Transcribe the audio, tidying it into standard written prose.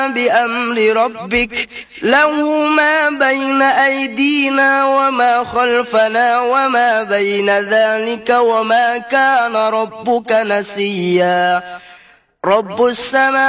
بأمر ربك له ما بين أيدينا وما خلفنا وما بين ذلك وما كان ربك نسيا رب السماوات